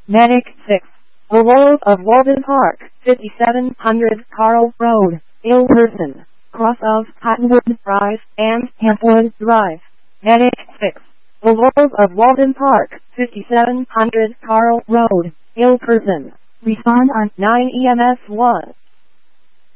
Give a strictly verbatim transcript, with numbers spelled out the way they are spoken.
Medic six. Aurora of Walden Park, fifty-seven hundred Carl Road, ill person, cross of Cottonwood Drive and Hampwood Drive. Medic six. Aurora of Walden Park, fifty-seven hundred Carl Road, ill person. Respond on nine E M S one.